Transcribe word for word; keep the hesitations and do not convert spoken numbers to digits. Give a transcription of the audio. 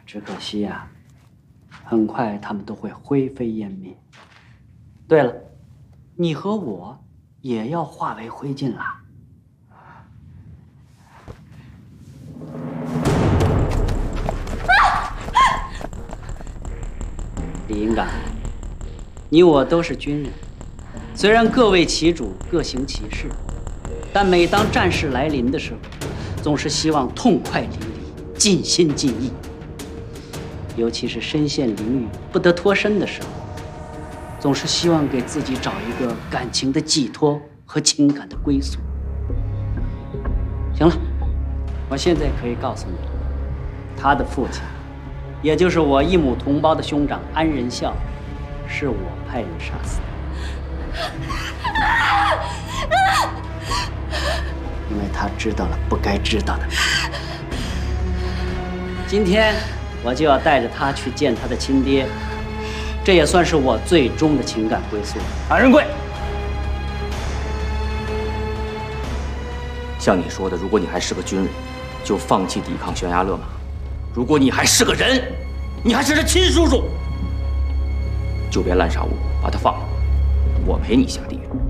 只可惜呀、啊，很快他们都会灰飞烟灭。对了，你和我也要化为灰烬了。李银岗，你我都是军人，虽然各为其主，各行其事，但每当战事来临的时候，总是希望痛快淋漓，尽心尽意。尤其是身陷囹圄不得脱身的时候，总是希望给自己找一个感情的寄托和情感的归宿。行了，我现在可以告诉你，他的父亲，也就是我一母同胞的兄长安仁孝，是我派人杀死的，因为他知道了不该知道的。今天我就要带着他去见他的亲爹，这也算是我最终的情感归宿。 安仁贵，像你说的，如果你还是个军人，就放弃抵抗悬崖勒马；如果你还是个人，你还是他亲叔叔，就别滥杀无辜，把他放了，我陪你下地狱。